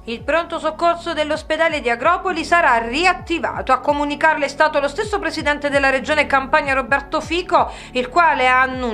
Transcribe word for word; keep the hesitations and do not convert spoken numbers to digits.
Il pronto soccorso dell'ospedale di Agropoli sarà riattivato. A comunicarlo è stato lo stesso presidente della regione Campania Roberto Fico, il quale ha annunciato